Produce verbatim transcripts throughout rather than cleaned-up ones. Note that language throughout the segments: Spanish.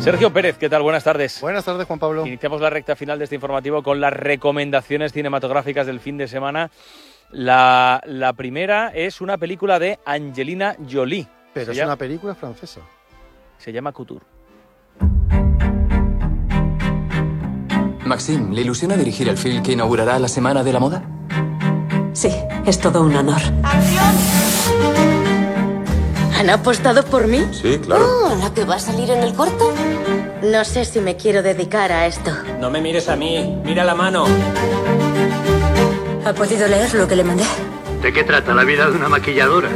Sergio Pérez, ¿qué tal? Buenas tardes. Buenas tardes, Juan Pablo. Iniciamos la recta final de este informativo con las recomendaciones cinematográficas del fin de semana. La, la primera es una película de Angelina Jolie. Pero se es llama, una película francesa. Se llama Couture. Maxime, ¿le ilusiona dirigir el film que inaugurará la Semana de la Moda? Sí, es todo un honor. ¡Acción! ¿Han apostado por mí? Sí, claro. Oh, ¿la que va a salir en el corto? No sé si me quiero dedicar a esto. No me mires a mí, mira la mano. ¿Ha podido leer lo que le mandé? ¿De qué trata la vida de una maquilladora?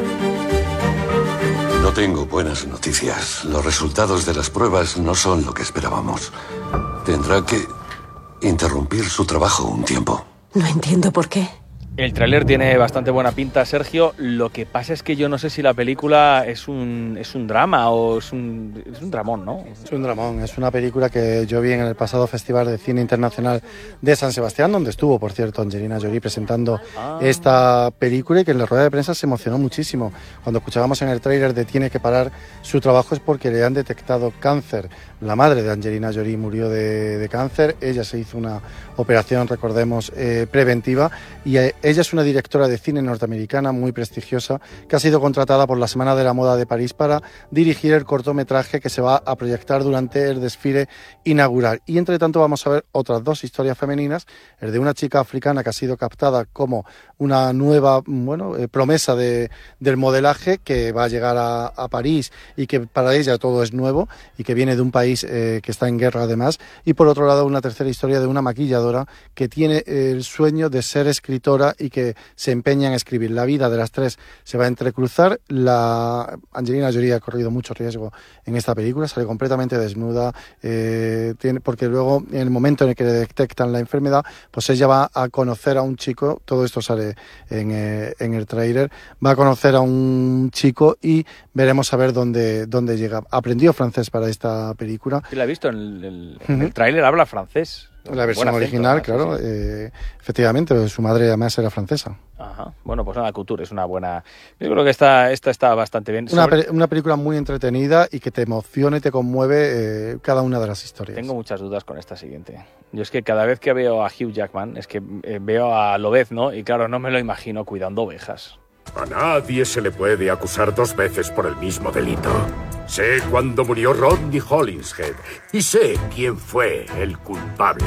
No tengo buenas noticias. Los resultados de las pruebas no son lo que esperábamos. Tendrá que interrumpir su trabajo un tiempo. No entiendo por qué. El tráiler tiene bastante buena pinta, Sergio. Lo que pasa es que yo no sé si la película es un, es un drama o es un, es un dramón, ¿no? Es un dramón. Es una película que yo vi en el pasado Festival de Cine Internacional de San Sebastián, donde estuvo, por cierto, Angelina Jolie presentando ah. esta película, y que en la rueda de prensa se emocionó muchísimo. Cuando escuchábamos en el tráiler de tiene que parar su trabajo es porque le han detectado cáncer. La madre de Angelina Jolie murió de, de cáncer. Ella se hizo una operación, recordemos, eh, preventiva, y eh, ella es una directora de cine norteamericana muy prestigiosa que ha sido contratada por la Semana de la Moda de París para dirigir el cortometraje que se va a proyectar durante el desfile inaugural. Y entre tanto vamos a ver otras dos historias femeninas, el de una chica africana que ha sido captada como una nueva bueno, eh, promesa de, del modelaje, que va a llegar a, a París y que para ella todo es nuevo y que viene de un país eh, que está en guerra además. Y por otro lado una tercera historia de una maquilladora que tiene el sueño de ser escritora y que se empeña en escribir. La vida de las tres se va a entrecruzar. La Angelina Jolie ha corrido mucho riesgo en esta película, sale completamente desnuda, eh, tiene, porque luego en el momento en el que le detectan la enfermedad, pues ella va a conocer a un chico, todo esto sale en, eh, en el tráiler, va a conocer a un chico y veremos a ver dónde, dónde llega. Aprendió francés para esta película. Sí, la he visto en el, el, uh-huh. el tráiler, habla francés. La versión acento, original, ¿no? Claro, sí, sí. Eh, efectivamente, su madre además era francesa. Ajá. Bueno, pues nada, Couture es una buena... Yo creo que esta, esta está bastante bien. Una, Sobre... pe- una película muy entretenida y que te emociona y te conmueve eh, cada una de las historias. Tengo muchas dudas con esta siguiente. Yo es que cada vez que veo a Hugh Jackman, es que eh, veo a Lobezno y claro, no me lo imagino cuidando ovejas. A nadie se le puede acusar dos veces por el mismo delito. Sé cuándo murió Rodney Hollingshead y sé quién fue el culpable.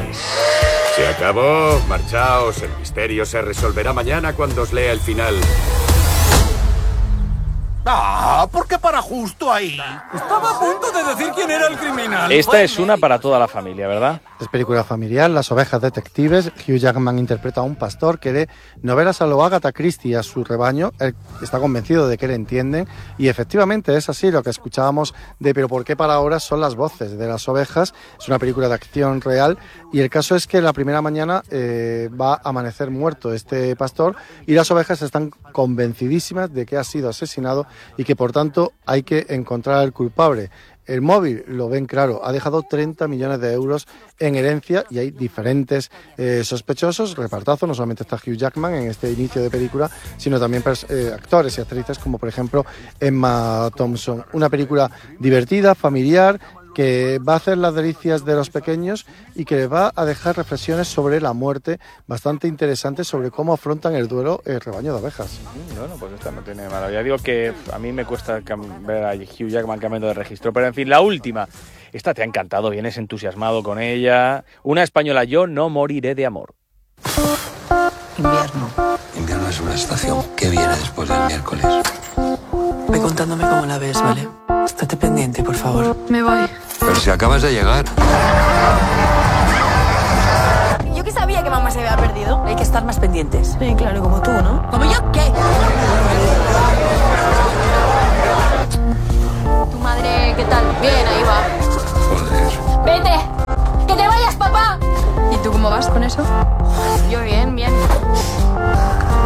Se acabó, marchaos, el misterio se resolverá mañana cuando os lea el final. Ah, ¿por qué para justo ahí? Estaba a punto de decir quién era el criminal. Esta es una para toda la familia, ¿verdad? Es película familiar, Las ovejas detectives. Hugh Jackman interpreta a un pastor que lee novelas a lo Agatha Christie a su rebaño. Él está convencido de que le entienden y efectivamente es así. Lo que escuchábamos de pero ¿por qué para ahora? Son las voces de las ovejas. Es una película de acción real y el caso es que la primera mañana eh, va a amanecer muerto este pastor y las ovejas están convencidísimas de que ha sido asesinado y que por tanto hay que encontrar al culpable. El móvil, lo ven claro, ha dejado treinta millones de euros en herencia y hay diferentes eh, sospechosos, repartazo, no solamente está Hugh Jackman en este inicio de película, sino también eh, actores y actrices como por ejemplo Emma Thompson. Una película divertida, familiar, que va a hacer las delicias de los pequeños y que va a dejar reflexiones sobre la muerte bastante interesantes sobre cómo afrontan el duelo el rebaño de abejas. Bueno, pues esta no tiene mala. Ya digo que a mí me cuesta ver a Hugh Jackman cambiando de registro, pero en fin, la última. Esta te ha encantado, vienes entusiasmado con ella. Una española, Yo no moriré de amor. Invierno. Invierno es una estación que viene después del miércoles. Ve contándome cómo la ves, ¿vale? Estate pendiente, por favor. Me voy. Pero si acabas de llegar. Yo que sabía que mamá se había perdido. Hay que estar más pendientes. Sí, claro, como tú, ¿no? ¿Como yo qué? Tu madre, ¿qué tal? Bien, ahí va. Joder. ¡Vete! ¡Que te vayas, papá! ¿Y tú cómo vas con eso? Yo bien, bien.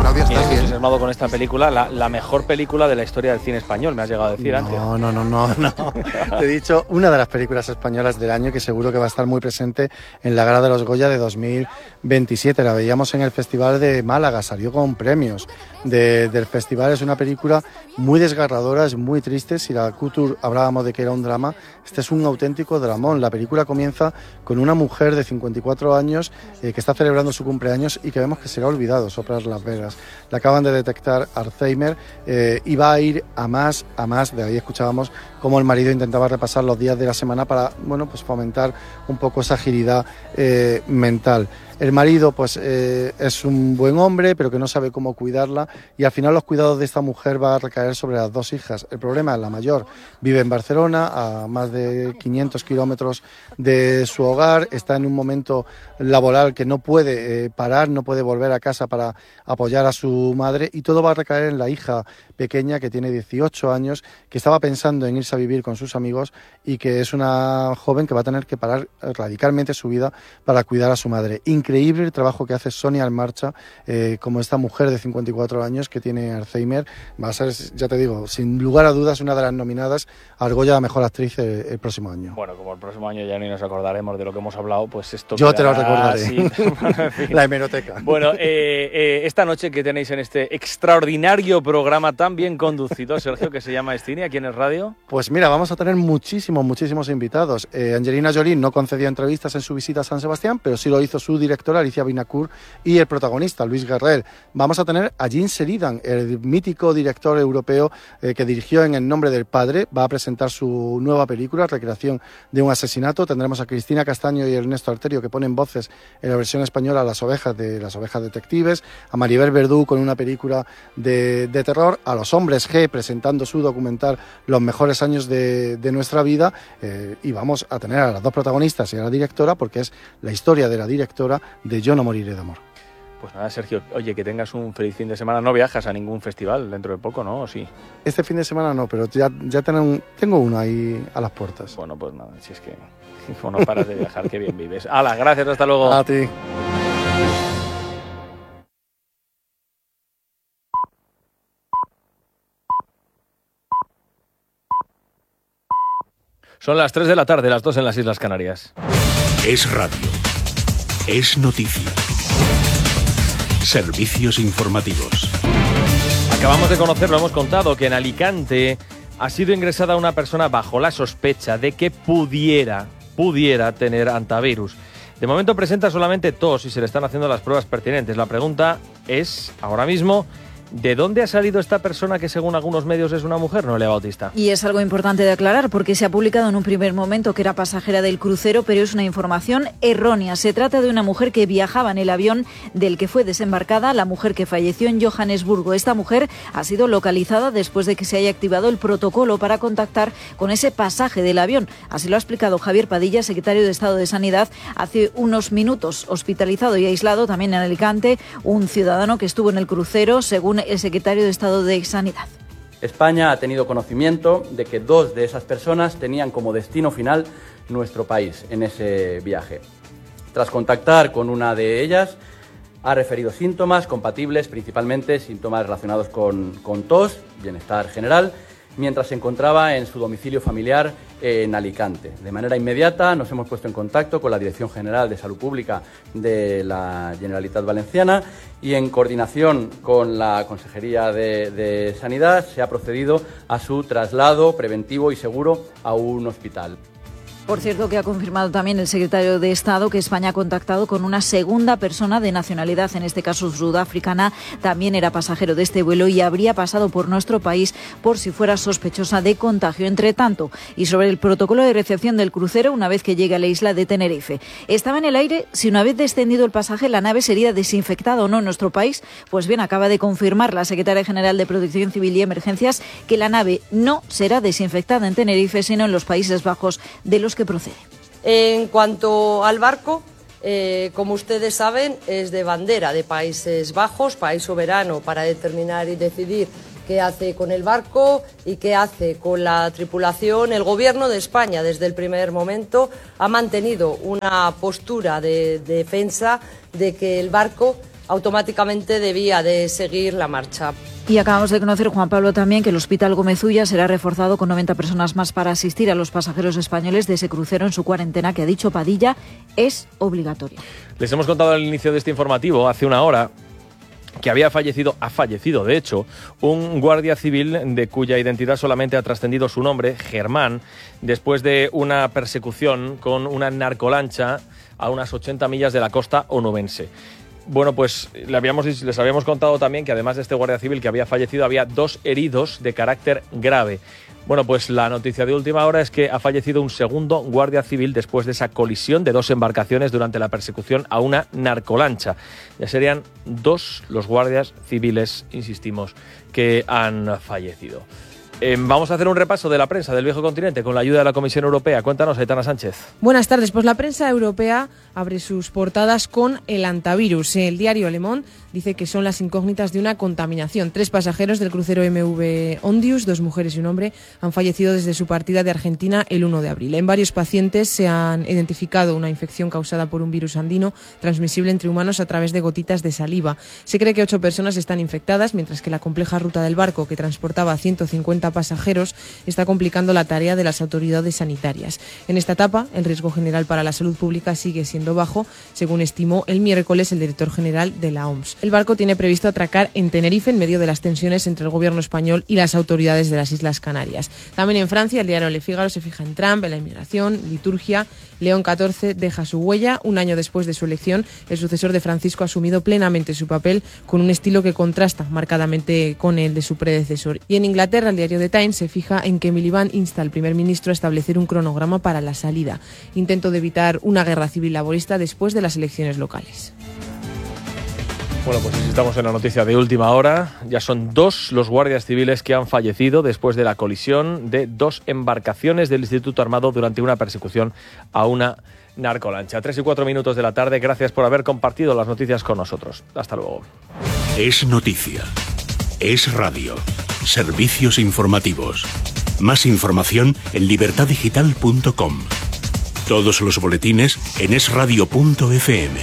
novio, Y ¿estás estoy bien? entusiasmado con esta película, la, la mejor película de la historia del cine español, me has llegado a decir antes. No, no, no, no, no. Te he dicho una de las películas españolas del año que seguro que va a estar muy presente en la gala de los Goya de dos mil veintisiete. La veíamos en el Festival de Málaga, salió con premios de, del festival. Es una película muy desgarradora, es muy triste. Si la Couture hablábamos de que era un drama, este es un auténtico dramón. La película comienza con una mujer de cincuenta y cuatro años eh, que está celebrando su cumpleaños y que vemos que será olvidado, soplar Las Vegas. Le acaban de detectar Alzheimer eh, y va a ir a más, a más. De ahí escuchábamos cómo el marido intentaba repasar los días de la semana para, bueno, pues fomentar un poco esa agilidad eh, mental. El marido pues eh, es un buen hombre, pero que no sabe cómo cuidarla, y al final los cuidados de esta mujer van a recaer sobre las dos hijas. El problema es la mayor vive en Barcelona, a más de quinientos kilómetros de su hogar, está en un momento laboral que no puede eh, parar, no puede volver a casa para apoyar a su madre, y todo va a recaer en la hija pequeña que tiene dieciocho años, que estaba pensando en irse a vivir con sus amigos y que es una joven que va a tener que parar radicalmente su vida para cuidar a su madre. Increíble el trabajo que hace Sonia Almarcha, eh, como esta mujer de cincuenta y cuatro años que tiene Alzheimer. Va a ser, ya te digo, sin lugar a dudas, una de las nominadas al Goya a Mejor Actriz el, el próximo año. Bueno, como el próximo año ya ni nos acordaremos de lo que hemos hablado, pues esto... Yo te lo quedará recordaré. así. Bueno, en fin. La hemeroteca. Bueno, eh, eh, esta noche que tenéis en este extraordinario programa tan bien conducido, Sergio, que se llama Escine, aquí en el radio. Pues mira, vamos a tener muchísimos, muchísimos invitados. Eh, Angelina Jolie no concedió entrevistas en su visita a San Sebastián, pero sí lo hizo su directora, Alicia Vinacourt, y el protagonista, Luis Guerrer. Vamos a tener a Jean Sheridan, el mítico director europeo eh, que dirigió En el nombre del padre. Va a presentar su nueva película, Recreación de un asesinato. Tendremos a Cristina Castaño y Ernesto Arterio, que ponen voces en la versión española a las ovejas de las ovejas detectives. A Maribel Verdú con una película de, de terror. A los Hombres G presentando su documental Los mejores años de, de nuestra vida. Eh, y vamos a tener a las dos protagonistas y a la directora, porque es la historia de la directora de Yo no moriré de amor. Pues nada, Sergio, oye, que tengas un feliz fin de semana. No viajas a ningún festival dentro de poco, ¿no? ¿O sí? Este fin de semana no, pero ya, ya tengo, tengo uno ahí a las puertas. Bueno, pues nada, si es que no paras de viajar, qué bien vives. ¡Hala, gracias, hasta luego! A ti. Son las tres de la tarde, las dos en las Islas Canarias. Es radio. Es noticia. Servicios informativos. Acabamos de conocer, lo hemos contado, que en Alicante ha sido ingresada una persona bajo la sospecha de que pudiera, pudiera tener antivirus. De momento presenta solamente tos y se le están haciendo las pruebas pertinentes. La pregunta es, ahora mismo, ¿de dónde ha salido esta persona que según algunos medios es una mujer, Noelia Bautista? Y es algo importante de aclarar porque se ha publicado en un primer momento que era pasajera del crucero, pero es una información errónea. Se trata de una mujer que viajaba en el avión del que fue desembarcada la mujer que falleció en Johannesburgo. Esta mujer ha sido localizada después de que se haya activado el protocolo para contactar con ese pasaje del avión. Así lo ha explicado Javier Padilla, secretario de Estado de Sanidad, hace unos minutos. Hospitalizado y aislado también en Alicante un ciudadano que estuvo en el crucero, según el secretario de Estado de Sanidad. España ha tenido conocimiento de que dos de esas personas tenían como destino final nuestro país en ese viaje. Tras contactar con una de ellas, ha referido síntomas compatibles, principalmente síntomas relacionados con, con tos, bienestar general, mientras se encontraba en su domicilio familiar en Alicante. De manera inmediata nos hemos puesto en contacto con la Dirección General de Salud Pública de la Generalitat Valenciana y en coordinación con la Consejería de, de Sanidad se ha procedido a su traslado preventivo y seguro a un hospital. Por cierto, que ha confirmado también el secretario de Estado que España ha contactado con una segunda persona de nacionalidad, en este caso sudafricana. También era pasajero de este vuelo y habría pasado por nuestro país por si fuera sospechosa de contagio. Entre tanto, y sobre el protocolo de recepción del crucero una vez que llegue a la isla de Tenerife. Estaba en el aire si una vez descendido el pasaje la nave sería desinfectada o no en nuestro país. Pues bien, acaba de confirmar la secretaria general de Protección Civil y Emergencias que la nave no será desinfectada en Tenerife, sino en los Países Bajos, de los que procede. En cuanto al barco, eh, como ustedes saben, es de bandera de Países Bajos, país soberano para determinar y decidir qué hace con el barco y qué hace con la tripulación. El Gobierno de España, desde el primer momento, ha mantenido una postura de, de defensa de que el barco automáticamente debía de seguir la marcha. Y acabamos de conocer, Juan Pablo, también que el Hospital Gómez Ulla será reforzado con noventa personas más para asistir a los pasajeros españoles de ese crucero en su cuarentena, que ha dicho Padilla es obligatoria. Les hemos contado al inicio de este informativo, hace una hora, que había fallecido, ha fallecido de hecho, un guardia civil de cuya identidad solamente ha trascendido su nombre, Germán, después de una persecución con una narcolancha a unas ochenta millas de la costa onubense. Bueno, pues le habíamos, les habíamos contado también que además de este guardia civil que había fallecido, había dos heridos de carácter grave. Bueno, pues la noticia de última hora es que ha fallecido un segundo guardia civil después de esa colisión de dos embarcaciones durante la persecución a una narcolancha. Ya serían dos los guardias civiles, insistimos, que han fallecido. Eh, vamos a hacer un repaso de la prensa del viejo continente con la ayuda de la Comisión Europea. Cuéntanos, Aitana Sánchez. Buenas tardes. Pues la prensa europea abre sus portadas con el antivirus. El diario Le Monde dice que son las incógnitas de una contaminación. Tres pasajeros del crucero M V Ondius, dos mujeres y un hombre, han fallecido desde su partida de Argentina el uno de abril. En varios pacientes se han identificado una infección causada por un virus andino transmisible entre humanos a través de gotitas de saliva. Se cree que ocho personas están infectadas, mientras que la compleja ruta del barco, que transportaba a ciento cincuenta pasajeros, está complicando la tarea de las autoridades sanitarias. En esta etapa, el riesgo general para la salud pública sigue siendo bajo, según estimó el miércoles el director general de la O M S. El barco tiene previsto atracar en Tenerife en medio de las tensiones entre el gobierno español y las autoridades de las Islas Canarias. También en Francia, el diario Le Figaro se fija en Trump, en la inmigración, liturgia. León catorce deja su huella. Un año después de su elección, el sucesor de Francisco ha asumido plenamente su papel con un estilo que contrasta marcadamente con el de su predecesor. Y en Inglaterra, el diario The Times se fija en que Miliband insta al primer ministro a establecer un cronograma para la salida. Intento de evitar una guerra civil laborista después de las elecciones locales. Bueno, pues estamos en la noticia de última hora. Ya son dos los guardias civiles que han fallecido después de la colisión de dos embarcaciones del Instituto Armado durante una persecución a una narcolancha. Tres y cuatro minutos de la tarde. Gracias por haber compartido las noticias con nosotros. Hasta luego. Es noticia. Es radio. Servicios informativos. Más información en libertad digital punto com. Todos los boletines en es radio punto efe eme.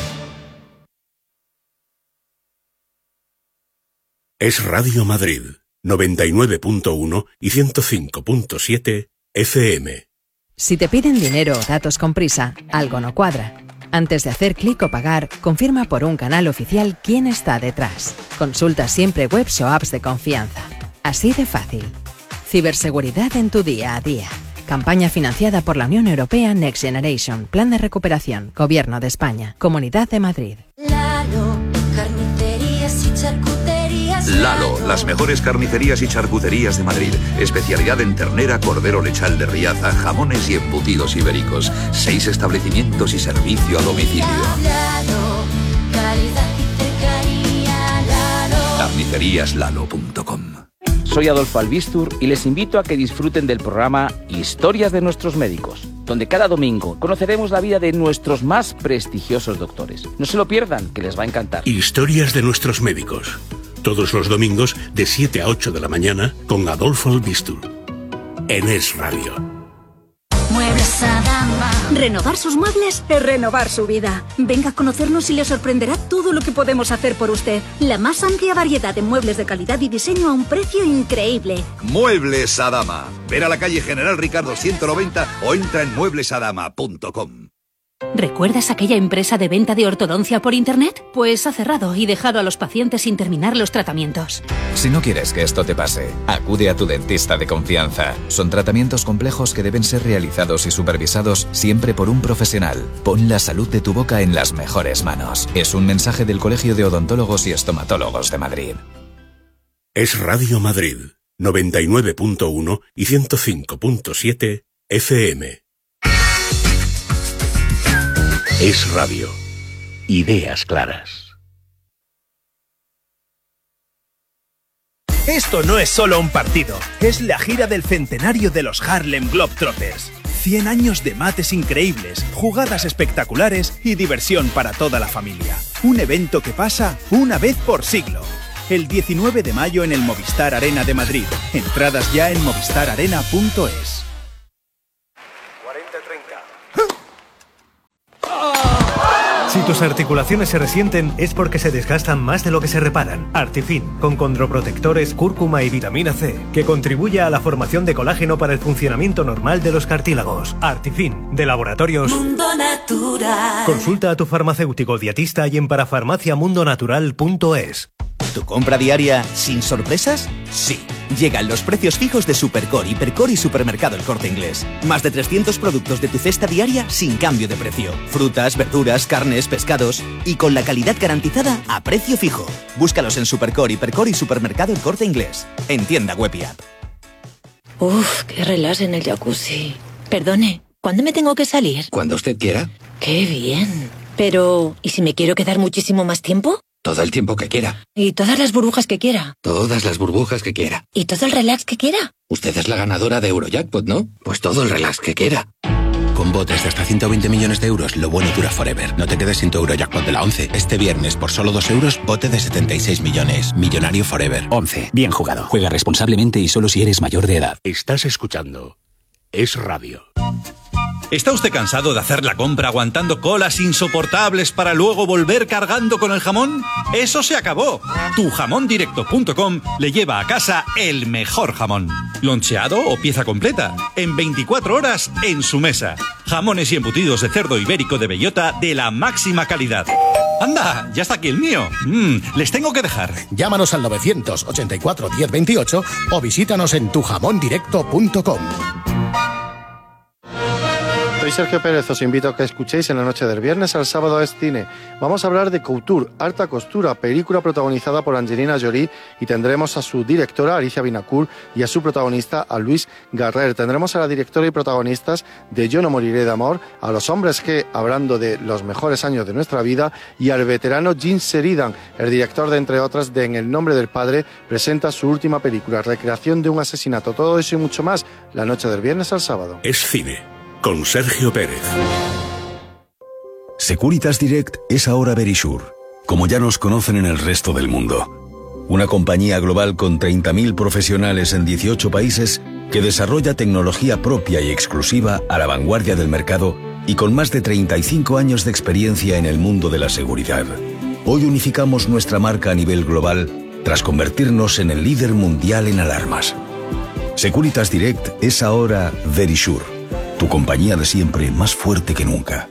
Es Radio Madrid, noventa y nueve punto uno y ciento cinco punto siete efe eme. Si te piden dinero o datos con prisa, algo no cuadra. Antes de hacer clic o pagar, confirma por un canal oficial quién está detrás. Consulta siempre webs o apps de confianza. Así de fácil. Ciberseguridad en tu día a día. Campaña financiada por la Unión Europea Next Generation. Plan de recuperación. Gobierno de España. Comunidad de Madrid. Lalo, carnicerías y charcuterías. Lalo, las mejores carnicerías y charcuterías de Madrid. Especialidad en ternera, cordero lechal de Riaza, jamones y embutidos ibéricos. Seis establecimientos y servicio a domicilio. Lalo, calidad y cercanía. Lalo. carnicerías lalo punto com. Soy Adolfo Albistur y les invito a que disfruten del programa Historias de nuestros médicos, donde cada domingo conoceremos la vida de nuestros más prestigiosos doctores. No se lo pierdan, que les va a encantar. Historias de nuestros médicos. Todos los domingos de siete a ocho de la mañana con Adolfo Albistur. En Es Radio. Muebles Adama. Renovar sus muebles es renovar su vida. Venga a conocernos y le sorprenderá todo lo que podemos hacer por usted. La más amplia variedad de muebles de calidad y diseño a un precio increíble. Muebles Adama. Ver a la calle General Ricardo ciento noventa o entra en muebles adama punto com. ¿Recuerdas aquella empresa de venta de ortodoncia por internet? Pues ha cerrado y dejado a los pacientes sin terminar los tratamientos. Si no quieres que esto te pase, acude a tu dentista de confianza. Son tratamientos complejos que deben ser realizados y supervisados siempre por un profesional. Pon la salud de tu boca en las mejores manos. Es un mensaje del Colegio de Odontólogos y Estomatólogos de Madrid. Es Radio Madrid, noventa y nueve punto uno y ciento cinco punto siete efe eme. Es Radio. Ideas claras. Esto no es solo un partido, es la gira del centenario de los Harlem Globetrotters. cien años de mates increíbles, jugadas espectaculares y diversión para toda la familia. Un evento que pasa una vez por siglo. El diecinueve de mayo en el Movistar Arena de Madrid. Entradas ya en movistar arena punto es. Si tus articulaciones se resienten es porque se desgastan más de lo que se reparan. Artifin, con condroprotectores, cúrcuma y vitamina C, que contribuye a la formación de colágeno para el funcionamiento normal de los cartílagos. Artifin, de Laboratorios Mundo Natural. Consulta a tu farmacéutico dietista y en parafarmacia mundo natural punto es. ¿Tu compra diaria sin sorpresas? Sí. Llegan los precios fijos de Supercore, Hipercore y Supermercado El Corte Inglés. Más de trescientos productos de tu cesta diaria sin cambio de precio. Frutas, verduras, carnes, pescados y con la calidad garantizada a precio fijo. Búscalos en Supercore, Hipercore y Supermercado El Corte Inglés. En tienda web y app. Uf, qué relax en el jacuzzi. Perdone, ¿cuándo me tengo que salir? Cuando usted quiera. Qué bien. Pero, ¿y si me quiero quedar muchísimo más tiempo? Todo el tiempo que quiera. ¿Y todas las burbujas que quiera? Todas las burbujas que quiera. ¿Y todo el relax que quiera? Usted es la ganadora de Eurojackpot, ¿no? Pues todo el relax que quiera. Con botes de hasta ciento veinte millones de euros, lo bueno dura forever. No te quedes sin tu Eurojackpot de la once. Este viernes, por solo dos euros, bote de setenta y seis millones. Millonario forever. once. Bien jugado. Juega responsablemente y solo si eres mayor de edad. Estás escuchando Es Radio. ¿Está usted cansado de hacer la compra aguantando colas insoportables para luego volver cargando con el jamón? ¡Eso se acabó! tu jamón directo punto com le lleva a casa el mejor jamón. Loncheado o pieza completa, en veinticuatro horas en su mesa. Jamones y embutidos de cerdo ibérico de bellota de la máxima calidad. ¡Anda! ¡Ya está aquí el mío! Mm, les tengo que dejar. Llámanos al novecientos ochenta y cuatro diez veintiocho o visítanos en tu jamón directo punto com. Soy Sergio Pérez, os invito a que escuchéis en la noche del viernes al sábado es cine. Vamos a hablar de Couture, Alta Costura, película protagonizada por Angelina Jolie, y tendremos a su directora, Alicia Vinacourt, y a su protagonista, a Luis Garrer. Tendremos a la directora y protagonistas de Yo no moriré de amor, a los hombres G, hablando de los mejores años de nuestra vida, y al veterano Jim Sheridan, el director de, entre otras, de En el nombre del padre, presenta su última película, recreación de un asesinato. Todo eso y mucho más, la noche del viernes al sábado. Es cine. Con Sergio Pérez. Securitas Direct es ahora Verisure, como ya nos conocen en el resto del mundo. Una compañía global con treinta mil profesionales en dieciocho países que desarrolla tecnología propia y exclusiva a la vanguardia del mercado y con más de treinta y cinco años de experiencia en el mundo de la seguridad. Hoy unificamos nuestra marca a nivel global tras convertirnos en el líder mundial en alarmas. Securitas Direct es ahora Verisure. Tu compañía de siempre, más fuerte que nunca.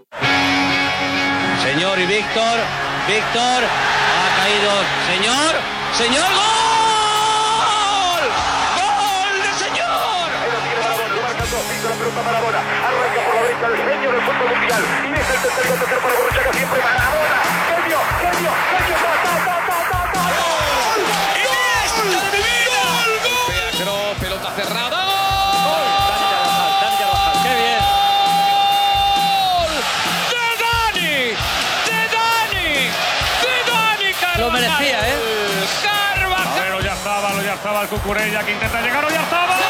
Señor y Víctor, Víctor, ha caído. Señor, señor, ¡gol! ¡Gol de señor! Ahí lo tiene Maradona, lo marca dos, la pelota Maradona, arranca por la derecha el genio del fútbol mundial, y deja el tercer gol tercer para Borruchaga, siempre Maradona, genio, genio, genio, ta, ta, ta, ta, ta, ta, ¡gol! ¡Iniesta de mi vida! Pedro, pelota cerrada. Lo merecía, ¿eh? Carvajal. Pero ya estaba, lo ya estaba el Cucurella que intenta llegar, o ya estaba.